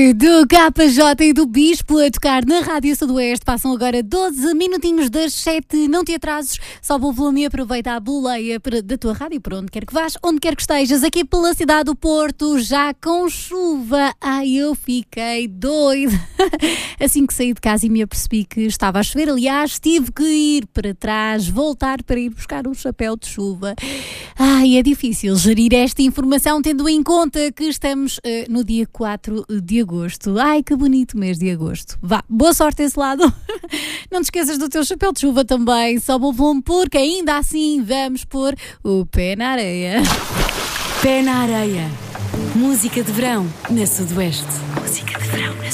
Do KJ e do Bispo a tocar na Rádio Sudoeste. Passam agora 12 minutinhos das 7. Não te atrases, sobe o volume e aproveita a boleia da tua rádio para onde quer que vás, onde quer que estejas. Aqui pela cidade do Porto, já com chuva. Ai, eu fiquei doida. Assim que saí de casa e me apercebi que estava a chover. Aliás, tive que ir para trás, voltar para ir buscar um chapéu de chuva. Ai, é difícil gerir esta informação tendo em conta que estamos no dia 4 de agosto. Ai, que bonito mês de agosto. Vá, boa sorte desse lado. Não te esqueças do teu chapéu de chuva também. Sobe o volume porque ainda assim vamos pôr o pé na areia. Pé na areia. Música de verão na Sudoeste. Música de verão.